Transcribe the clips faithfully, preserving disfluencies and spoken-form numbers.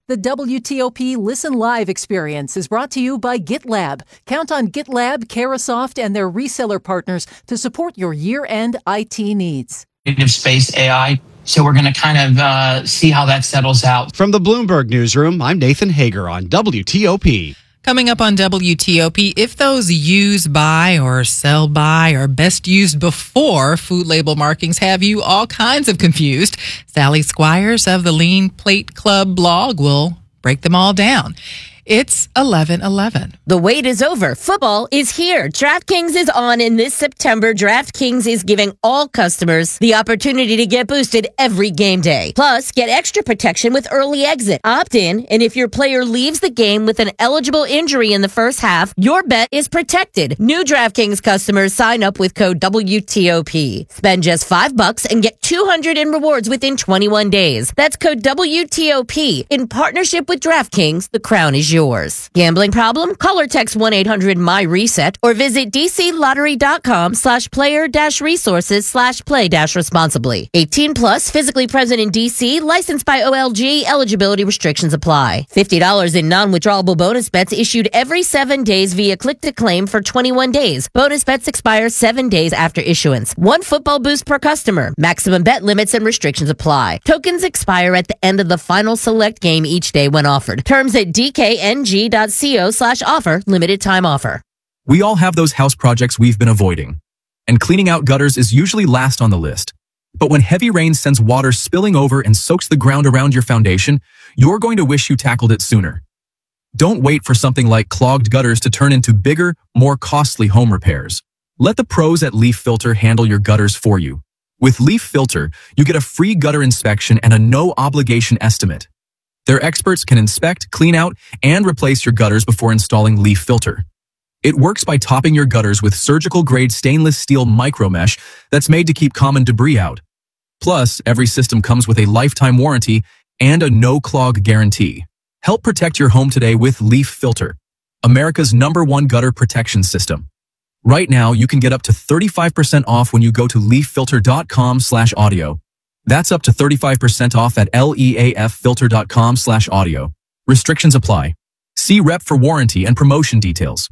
The W T O P Listen Live experience is brought to you by GitLab. Count on GitLab, Carasoft, and their reseller partners to support your year-end I T needs. Space A I. So we're going to kind of uh, see how that settles out. From the Bloomberg Newsroom, I'm Nathan Hager on W T O P. Coming up on W T O P, if those use by or sell by or best used before food label markings have you all kinds of confused, Sally Squires of the Lean Plate Club blog will break them all down. It's eleven eleven. The wait is over. Football is here. DraftKings is on, and this September, DraftKings is giving all customers the opportunity to get boosted every game day. Plus, get extra protection with early exit. Opt in, and if your player leaves the game with an eligible injury in the first half, your bet is protected. New DraftKings customers sign up with code W T O P. Spend just five bucks and get two hundred in rewards within twenty-one days. That's code W T O P. In partnership with DraftKings, the crown is yours. Yours. Gambling problem? Call or text one eight hundred M Y reset or visit dclottery.com slash player dash resources slash play dash responsibly. eighteen plus, physically present in D C, licensed by O L G, eligibility restrictions apply. fifty dollars in non-withdrawable bonus bets issued every seven days via click to claim for twenty-one days. Bonus bets expire seven days after issuance. One football boost per customer. Maximum bet limits and restrictions apply. Tokens expire at the end of the final select game each day when offered. Terms at D K N G dot co slash offer. Limited time offer. We all have those house projects we've been avoiding, and cleaning out gutters is usually last on the list. But when heavy rain sends water spilling over and soaks the ground around your foundation, you're going to wish you tackled it sooner. Don't wait for something like clogged gutters to turn into bigger, more costly home repairs. Let the pros at Leaf Filter handle your gutters for you. With Leaf Filter, you get a free gutter inspection and a no-obligation estimate. Their experts can inspect, clean out, and replace your gutters before installing Leaf Filter. It works by topping your gutters with surgical-grade stainless steel micromesh that's made to keep common debris out. Plus, every system comes with a lifetime warranty and a no-clog guarantee. Help protect your home today with Leaf Filter, America's number one gutter protection system. Right now, you can get up to thirty-five percent off when you go to leaffilter.com slash audio. That's up to thirty-five percent off at leaffilter.com slash audio. Restrictions apply. See rep for warranty and promotion details.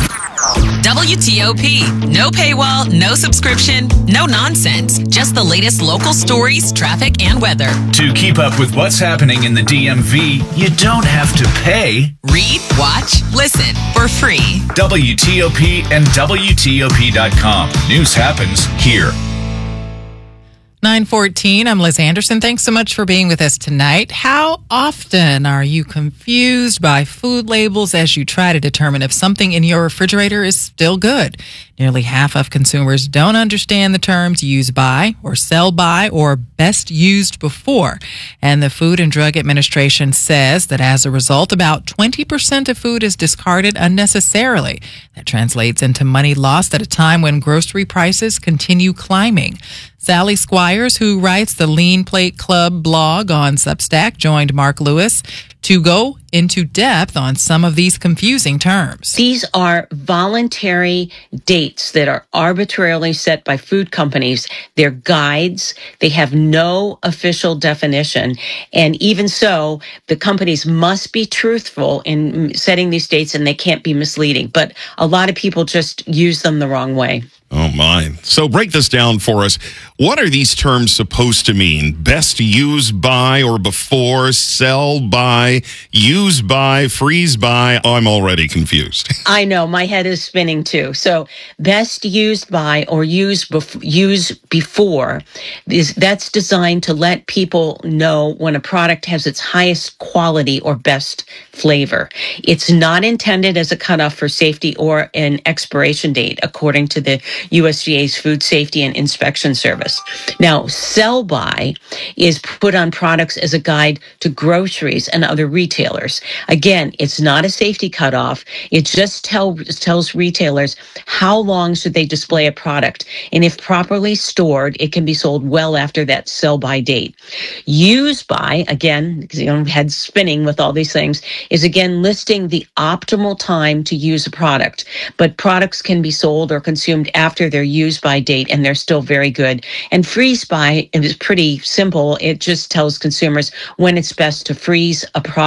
W T O P. No paywall, no subscription, no nonsense. Just the latest local stories, traffic, and weather. To keep up with what's happening in the D M V, you don't have to pay. Read, watch, listen for free. W T O P and W T O P dot com. News happens here. nine fourteen, I'm Liz Anderson. Thanks so much for being with us tonight. How often are you confused by food labels as you try to determine if something in your refrigerator is still good? Nearly half of consumers don't understand the terms use by or sell by or best used before. And the Food and Drug Administration says that as a result, about twenty percent of food is discarded unnecessarily. That translates into money lost at a time when grocery prices continue climbing. Sally Squires, who writes the Lean Plate Club blog on Substack, joined Mark Lewis to go into depth on some of these confusing terms. These are voluntary dates that are arbitrarily set by food companies. They're guides. They have no official definition. And even so, the companies must be truthful in setting these dates, and they can't be misleading. But a lot of people just use them the wrong way. Oh, my. So break this down for us. What are these terms supposed to mean? Best use by or before, sell by, use by, freeze by? Oh, I'm already confused. I know. My head is spinning, too. So best used by or use, bef- use before, is that's designed to let people know when a product has its highest quality or best flavor. It's not intended as a cutoff for safety or an expiration date, according to the U S D A's Food Safety and Inspection Service. Now, sell by is put on products as a guide to groceries and other retailers. Again, it's not a safety cutoff. It just tell, tells retailers how long should they display a product. And if properly stored, it can be sold well after that sell by date. Use by, again, because you know, head spinning with all these things, is again listing the optimal time to use a product. But products can be sold or consumed after after their use by date, and they're still very good. And freeze by is pretty simple. It just tells consumers when it's best to freeze a product.